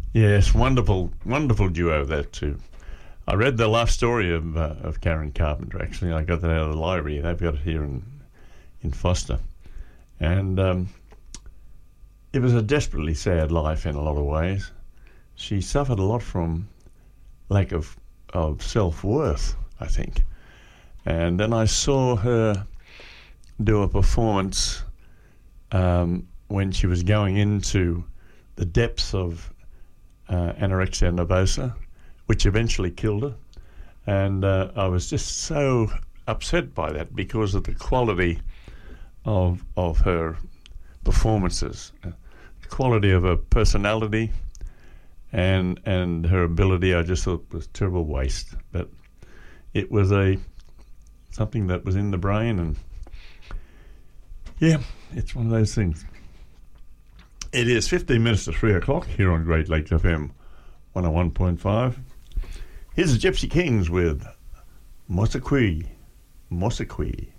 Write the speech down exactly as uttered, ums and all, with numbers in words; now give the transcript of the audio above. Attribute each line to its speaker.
Speaker 1: Yes, wonderful, wonderful duo that too. I read the life story of uh, of Karen Carpenter. Actually, I got that out of the library. They've got it here in in Foster, and um, it was a desperately sad life in a lot of ways. She suffered a lot from lack of of self worth, I think. And then I saw her do a performance um, when she was going into the depths of uh, anorexia nervosa, which eventually killed her. And uh, I was just so upset by that because of the quality of of her performances, uh, the quality of her personality, and and her ability. I just thought was terrible waste. But it was a something that was in the brain, and yeah, it's one of those things. It is fifteen minutes to three o'clock here on Great Lakes F M one oh one point five. Here's the Gypsy Kings with Mosaqui. Mosaqui.